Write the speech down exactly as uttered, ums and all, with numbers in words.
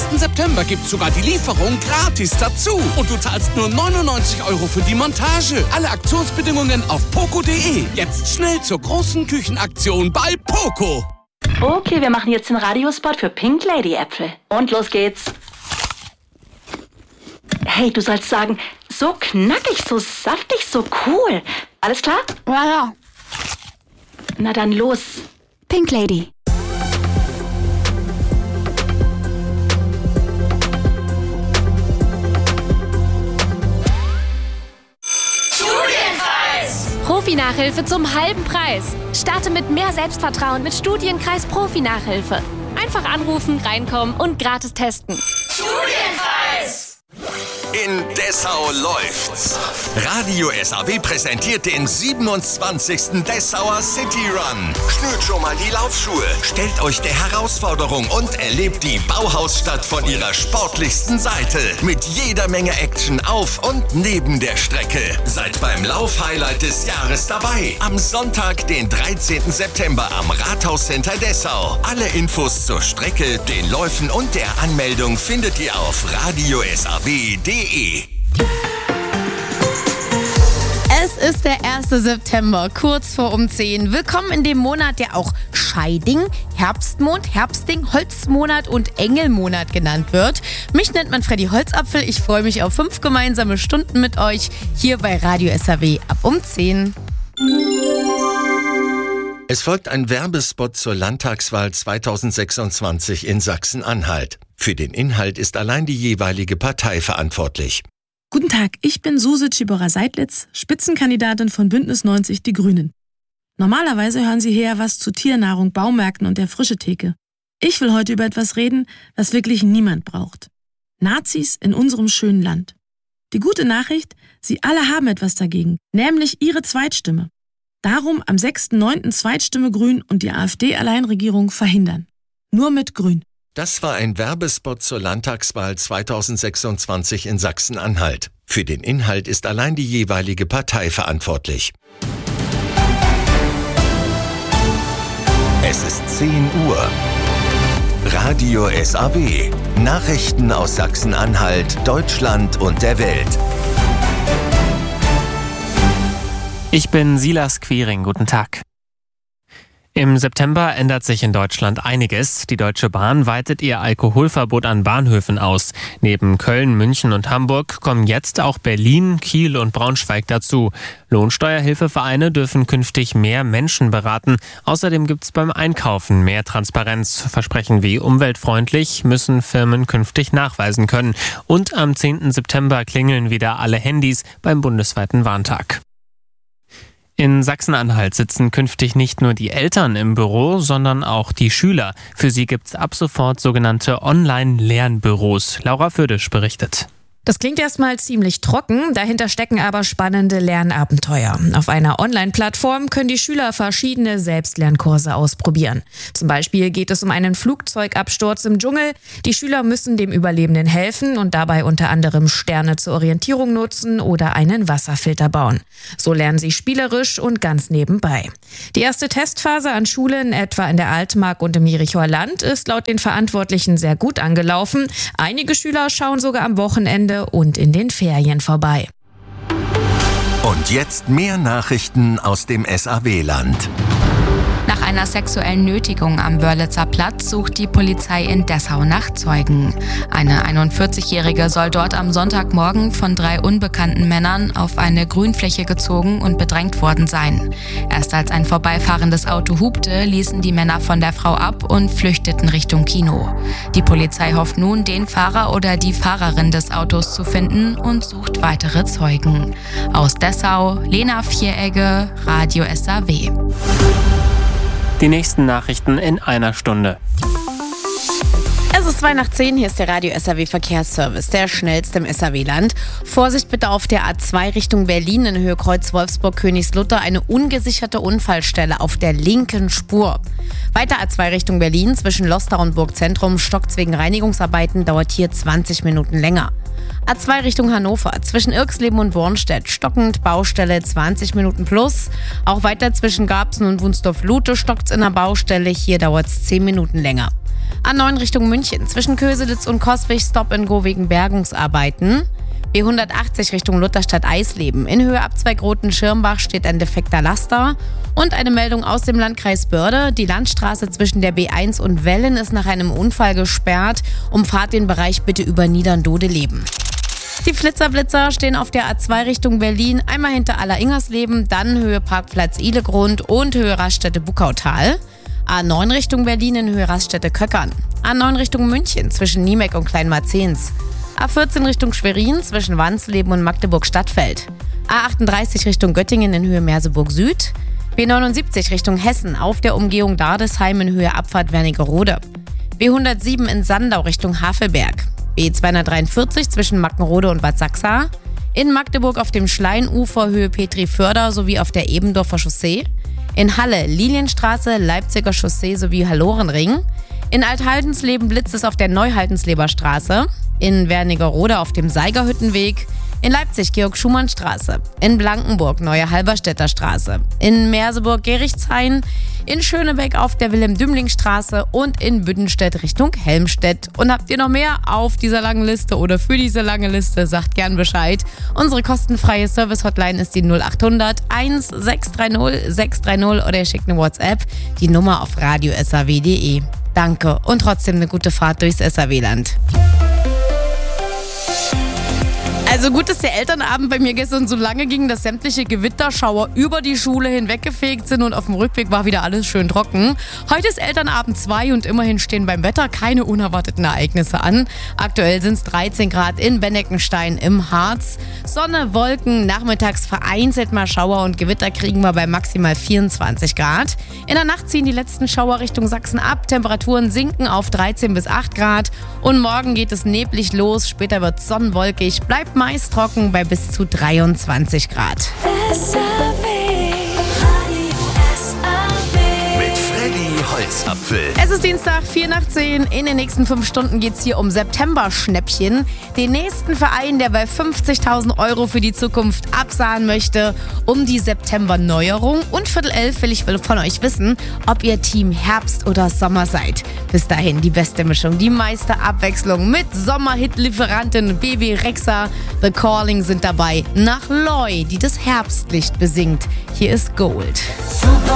ersten September gibt's sogar die Lieferung gratis dazu. Und du zahlst nur neunundneunzig Euro für die Montage. Alle Aktionsbedingungen auf poco punkt de. Jetzt schnell zur großen Küchenaktion bei Poco. Okay, wir machen jetzt den Radiospot für Pink Lady Äpfel. Und los geht's. Hey, du sollst sagen, so knackig, so saftig, so cool. Alles klar? Ja, ja. Na dann los. Pink Lady. Profi-Nachhilfe zum halben Preis. Starte mit mehr Selbstvertrauen mit Studienkreis Profi-Nachhilfe. Einfach anrufen, reinkommen und gratis testen. Studienkreis! In Dessau läuft's. Radio S A W präsentiert den siebenundzwanzigsten Dessauer City Run. Schnürt schon mal die Laufschuhe, stellt euch der Herausforderung und erlebt die Bauhausstadt von ihrer sportlichsten Seite. Mit jeder Menge Action auf und neben der Strecke. Seid beim Lauf-Highlight des Jahres dabei. Am Sonntag, den dreizehnten September am Rathauscenter Dessau. Alle Infos zur Strecke, den Läufen und der Anmeldung findet ihr auf radio s a w punkt de. Es ist der erste September, kurz vor um zehn. Willkommen in dem Monat, der auch Scheiding, Herbstmond, Herbsting, Holzmonat und Engelmonat genannt wird. Mich nennt man Freddy Holzapfel. Ich freue mich auf fünf gemeinsame Stunden mit euch hier bei Radio S A W ab um zehn. Es folgt ein Werbespot zur Landtagswahl zweitausendsechsundzwanzig in Sachsen-Anhalt. Für den Inhalt ist allein die jeweilige Partei verantwortlich. Guten Tag, ich bin Suse Tschibora-Seidlitz, Spitzenkandidatin von Bündnis neunzig Die Grünen. Normalerweise hören Sie hier was zu Tiernahrung, Baumärkten und der Frischetheke. Ich will heute über etwas reden, was wirklich niemand braucht. Nazis in unserem schönen Land. Die gute Nachricht, Sie alle haben etwas dagegen, nämlich Ihre Zweitstimme. Darum am sechsten neunten Zweitstimme Grün und die AfD-Alleinregierung verhindern. Nur mit Grün. Das war ein Werbespot zur Landtagswahl zweitausendsechsundzwanzig in Sachsen-Anhalt. Für den Inhalt ist allein die jeweilige Partei verantwortlich. Es ist zehn Uhr. Radio S A W. Nachrichten aus Sachsen-Anhalt, Deutschland und der Welt. Ich bin Silas Quiring, guten Tag. Im September ändert sich in Deutschland einiges. Die Deutsche Bahn weitet ihr Alkoholverbot an Bahnhöfen aus. Neben Köln, München und Hamburg kommen jetzt auch Berlin, Kiel und Braunschweig dazu. Lohnsteuerhilfevereine dürfen künftig mehr Menschen beraten. Außerdem gibt es beim Einkaufen mehr Transparenz. Versprechen wie umweltfreundlich müssen Firmen künftig nachweisen können. Und am zehnten September klingeln wieder alle Handys beim bundesweiten Warntag. In Sachsen-Anhalt sitzen künftig nicht nur die Eltern im Büro, sondern auch die Schüler. Für sie gibt's ab sofort sogenannte Online-Lernbüros. Laura Födisch berichtet. Das klingt erstmal ziemlich trocken, dahinter stecken aber spannende Lernabenteuer. Auf einer Online-Plattform können die Schüler verschiedene Selbstlernkurse ausprobieren. Zum Beispiel geht es um einen Flugzeugabsturz im Dschungel. Die Schüler müssen dem Überlebenden helfen und dabei unter anderem Sterne zur Orientierung nutzen oder einen Wasserfilter bauen. So lernen sie spielerisch und ganz nebenbei. Die erste Testphase an Schulen, etwa in der Altmark und im Jerichoer Land, ist laut den Verantwortlichen sehr gut angelaufen. Einige Schüler schauen sogar am Wochenende und in den Ferien vorbei. Und jetzt mehr Nachrichten aus dem S A W-Land. Nach einer sexuellen Nötigung am Wörlitzer Platz sucht die Polizei in Dessau nach Zeugen. Eine einundvierzigjährige soll dort am Sonntagmorgen von drei unbekannten Männern auf eine Grünfläche gezogen und bedrängt worden sein. Erst als ein vorbeifahrendes Auto hupte, ließen die Männer von der Frau ab und flüchteten Richtung Kino. Die Polizei hofft nun, den Fahrer oder die Fahrerin des Autos zu finden und sucht weitere Zeugen. Aus Dessau, Lena Vieregge, Radio S A W. Die nächsten Nachrichten in einer Stunde. Es ist zwei nach zehn, hier ist der Radio S A W Verkehrsservice, der schnellste im S A W-Land. Vorsicht bitte auf der A zwei Richtung Berlin in Höhe Kreuz Wolfsburg-Königslutter, eine ungesicherte Unfallstelle auf der linken Spur. Weiter A zwei Richtung Berlin zwischen Lostar und Burgzentrum, stockt's wegen Reinigungsarbeiten, dauert hier zwanzig Minuten länger. A zwei Richtung Hannover, zwischen Irxleben und Bornstedt, stockend, Baustelle zwanzig Minuten plus. Auch weiter zwischen Garbsen und Wunsdorf-Lute stockt's in der Baustelle, hier dauert's zehn Minuten länger. A neun Richtung München. Zwischen Köselitz und Coswig Stop and Go wegen Bergungsarbeiten. B hundertachtzig Richtung Lutherstadt-Eisleben. In Höhe Abzweig Roten-Schirmbach steht ein defekter Laster. Und eine Meldung aus dem Landkreis Börde. Die Landstraße zwischen der B eins und Wellen ist nach einem Unfall gesperrt. Umfahrt den Bereich bitte über Niederndodeleben. Die Flitzerblitzer stehen auf der A zwei Richtung Berlin, einmal hinter Aller-Ingersleben, dann Höhe Parkplatz Ihlegrund und Höhe Raststätte Buckautal. A neun Richtung Berlin in Höhe Raststätte Köckern. A neun Richtung München zwischen Niemek und Kleinmarzens. A vierzehn Richtung Schwerin zwischen Wansleben und Magdeburg-Stadtfeld. A achtunddreißig Richtung Göttingen in Höhe Merseburg Süd. B neunundsiebzig Richtung Hessen auf der Umgehung Dardesheim in Höhe Abfahrt Wernigerode. B hundertsieben in Sandau Richtung Havelberg. B zweihundertdreiundvierzig zwischen Mackenrode und Bad Sachsa. In Magdeburg auf dem Schleinufer Höhe Petri-Förder sowie auf der Ebendorfer Chaussee. In Halle Lilienstraße, Leipziger Chaussee sowie Hallorenring. In Althaldensleben blitzt es auf der Neuhaldensleber Straße. In Wernigerode auf dem Seigerhüttenweg. In Leipzig Georg-Schumann-Straße. In Blankenburg Neue Halberstädter Straße. In Merseburg Gerichshain. In Schönebeck auf der Wilhelm-Dümling-Straße und in Büdenstedt Richtung Helmstedt. Und habt ihr noch mehr auf dieser langen Liste oder für diese lange Liste, sagt gern Bescheid. Unsere kostenfreie Service-Hotline ist die null achthundert eins sechs drei null sechs drei null oder ihr schickt eine WhatsApp, die Nummer auf radio s a w punkt d e. Danke und trotzdem eine gute Fahrt durchs S A W-Land. Also gut, dass der Elternabend bei mir gestern so lange ging, dass sämtliche Gewitterschauer über die Schule hinweggefegt sind und auf dem Rückweg war wieder alles schön trocken. Heute ist Elternabend zwei und immerhin stehen beim Wetter keine unerwarteten Ereignisse an. Aktuell sind es dreizehn Grad in Benneckenstein im Harz. Sonne, Wolken, nachmittags vereinzelt mal Schauer und Gewitter kriegen wir bei maximal vierundzwanzig Grad. In der Nacht ziehen die letzten Schauer Richtung Sachsen ab. Temperaturen sinken auf dreizehn bis acht Grad. Und morgen geht es neblig los. Später wird es sonnenwolkig. Bleibt meist trocken bei bis zu dreiundzwanzig Grad. Mit Freddy Holzapfel. Es ist Dienstag, vier nach zehn. In den nächsten fünf Stunden geht es hier um September-Schnäppchen. Den nächsten Verein, der bei fünfzigtausend Euro für die Zukunft absahen möchte, um die September-Neuerung. Und Viertel elf will ich von euch wissen, ob ihr Team Herbst oder Sommer seid. Bis dahin die beste Mischung, die meiste Abwechslung mit Sommerhit-Lieferantin B B Rexha. The Calling sind dabei. Nach Loy, die das Herbstlicht besingt. Hier ist Gold. Super.